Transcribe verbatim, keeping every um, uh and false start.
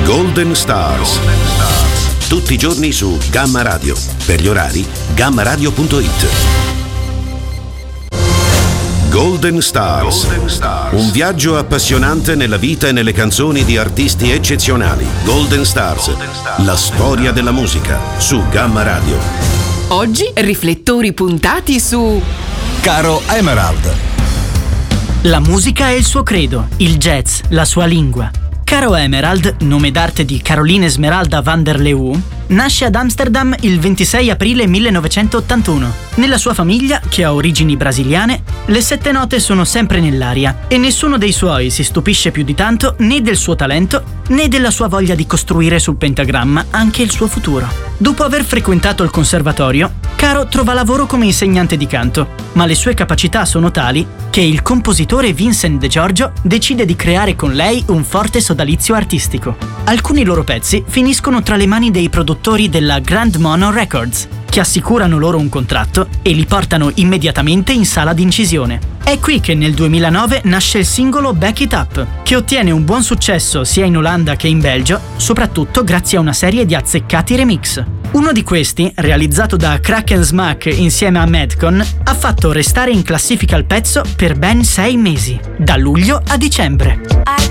Golden Stars. Tutti i giorni su Gamma Radio. Per gli orari, gamma radio punto it. Golden Stars. Golden Stars. Un viaggio appassionante nella vita e nelle canzoni di artisti eccezionali. Golden Stars. Golden Stars. La storia della musica su Gamma Radio. Oggi riflettori puntati su Caro Emerald. La musica è il suo credo, il jazz, la sua lingua. Caro Emerald, nome d'arte di Caroline Esmeralda van der Leeuw, nasce ad Amsterdam il ventisei aprile millenovecentottantuno. Nella sua famiglia, che ha origini brasiliane, le sette note sono sempre nell'aria e nessuno dei suoi si stupisce più di tanto né del suo talento né della sua voglia di costruire sul pentagramma anche il suo futuro. Dopo aver frequentato il conservatorio, Caro trova lavoro come insegnante di canto, ma le sue capacità sono tali che il compositore Vincent De Giorgio decide di creare con lei un forte sodalizio artistico. Alcuni loro pezzi finiscono tra le mani dei produttori della Grand Mono Records, che assicurano loro un contratto e li portano immediatamente in sala d'incisione. È qui che nel duemilanove nasce il singolo Back It Up, che ottiene un buon successo sia in Olanda che in Belgio, soprattutto grazie a una serie di azzeccati remix. Uno di questi, realizzato da Crack Smack insieme a Madcon, ha fatto restare in classifica il pezzo per ben sei mesi, da luglio a dicembre.